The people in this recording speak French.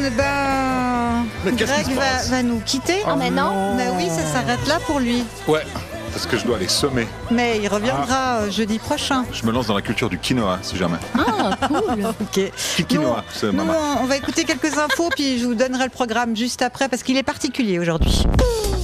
Mais qu'est-ce qui Greg se passe va nous quitter. Ah mais non. Bah oui, ça s'arrête là pour lui. Ouais, parce que je dois aller semer. Mais il reviendra jeudi prochain. Je me lance dans la culture du quinoa, si jamais. Ah, cool. Ok. Quinoa, c'est Nous, maman. on va écouter quelques infos, puis je vous donnerai le programme juste après, parce qu'il est particulier aujourd'hui.